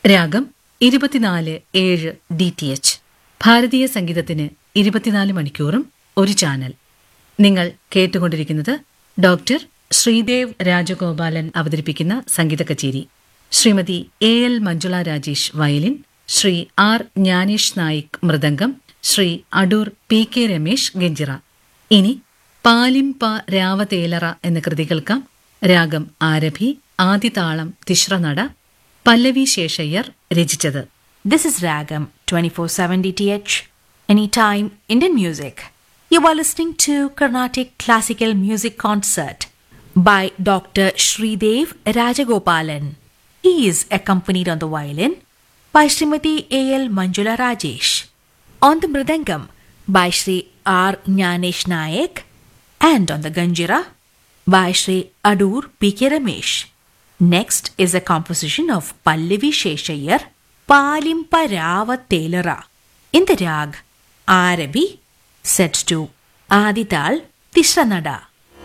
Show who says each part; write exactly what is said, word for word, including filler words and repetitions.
Speaker 1: രാഗം ഇരുപത്തിനാല് ഏഴ് ഡി ടി എച്ച്. ഭാരതീയ സംഗീതത്തിന് ഇരുപത്തിനാല് മണിക്കൂറും ഒരു ചാനൽ. നിങ്ങൾ കേട്ടുകൊണ്ടിരിക്കുന്നത് ഡോക്ടർ ശ്രീദേവ് രാജഗോപാലൻ അവതരിപ്പിക്കുന്ന സംഗീത കച്ചേരി. Shrimati A L Manjula Rajesh violin, Shri R Gyanesh Naik mridangam, Shri Adoor P K Ramesh ganjira. ഇനി പാലിംപ രാവതേലറ എന്ന കൃതി കേൾക്കാം. രാഗം ആരഭി, ആദിതാളം തിശ്രനട, പല്ലവി ശേഷയ്യർ രചിച്ചത്.
Speaker 2: This is Ragam twenty-four seven D T H, anytime Indian music. You are listening to Carnatic Classical Music Concert by Doctor Shridev Rajagopalan. He is accompanied on the violin by Srimati A L Manjula Rajesh, on the mridangam by Shri R Jnanesh Nayak, and on the ganjira by Shri Adur P K Ramesh. Next is a composition of Pallavi Sheshayar, Palimpa Ravatelara, in the rag Arabi, set to Adital Tishranada.